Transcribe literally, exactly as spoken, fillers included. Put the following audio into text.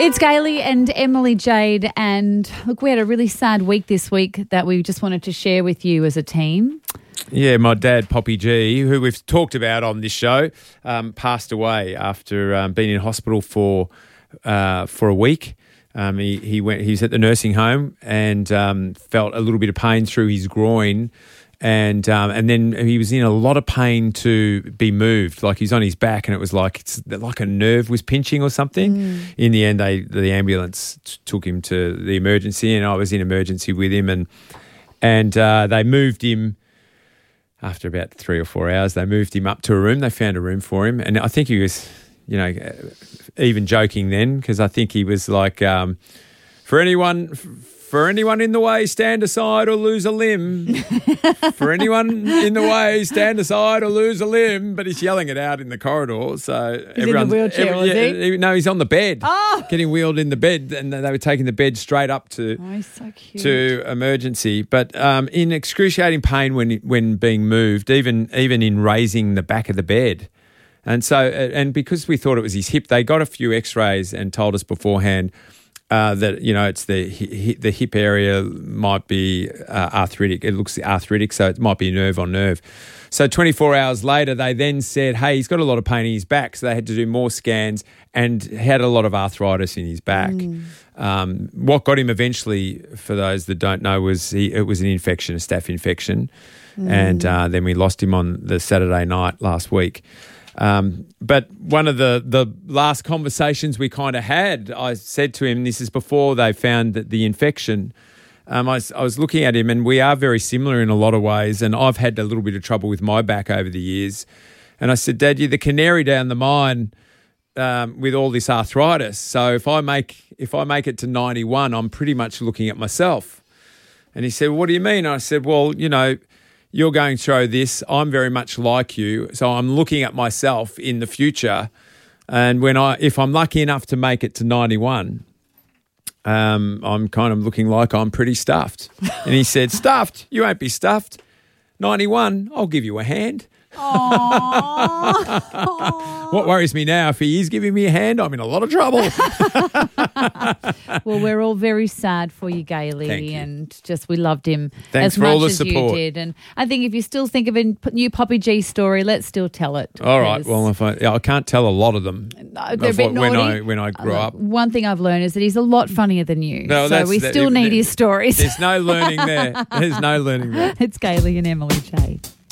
It's Gailey and Emily Jade, and look, we had a really sad week this week that we just wanted to share with you as a team. Yeah, my dad, Poppy G, who we've talked about on this show, um, passed away after um, being in hospital for uh, for a week. Um, he he went. He was at the nursing home and um, felt a little bit of pain through his groin. And um, and then he was in a lot of pain to be moved. Like he's on his back, and it was like it's like a nerve was pinching or something. Mm. In the end, they the ambulance t- took him to the emergency, and I was in emergency with him, and and uh, they moved him after about three or four hours. They moved him up to a room. They found a room for him, and I think he was, you know, even joking then because I think he was like, um, for anyone. For anyone in the way, stand aside or lose a limb. For anyone in the way, stand aside or lose a limb. But he's yelling it out in the corridor. So he's in the wheelchair, every, was yeah, he? No, he's on the bed, oh. getting wheeled in the bed, and they were taking the bed straight up to oh, he's so cute. to emergency. But um, in excruciating pain when when being moved, even even in raising the back of the bed. And so, and because we thought it was his hip, they got a few X-rays and told us beforehand. Uh, that you know, it's the hi- the hip area might be uh, arthritic. It looks arthritic, so it might be nerve on nerve. So twenty-four hours later, they then said, "Hey, he's got a lot of pain in his back." So they had to do more scans and had a lot of arthritis in his back. Mm. Um, what got him eventually, for those that don't know, was he, it was an infection, a staph infection, mm. and uh, then we lost him on the Saturday night last week. Um, but one of the, the last conversations we kind of had, I said to him, this is before they found that the infection, um, I, was, I was looking at him and we are very similar in a lot of ways, and I've had a little bit of trouble with my back over the years. And I said, Dad, you're the canary down the mine um, with all this arthritis. So if I make if I make it to ninety-one, I'm pretty much looking at myself. And he said, what do you mean? I said, well, you know, you're going through this. I'm very much like you. So I'm looking at myself in the future. And when I, if I'm lucky enough to make it to ninety-one, um, I'm kind of looking like I'm pretty stuffed. And he said, stuffed? You won't be stuffed. ninety-one, I'll give you a hand. What worries me now, if he is giving me a hand, I'm in a lot of trouble. Well, we're all very sad for you, Gailey, Thank you. And just we loved him Thanks as for much all the as support. you did. And I think if you still think of a new Poppy G story, let's still tell it. All right. Well, if I, yeah, I can't tell a lot of them. No, they're a bit when naughty. I when I grew uh, up. One thing I've learned is that he's a lot funnier than you. No, so that's, we that, still it, need it, his stories. There's no learning there. There's no learning there. It's Gailey and Emily Jade.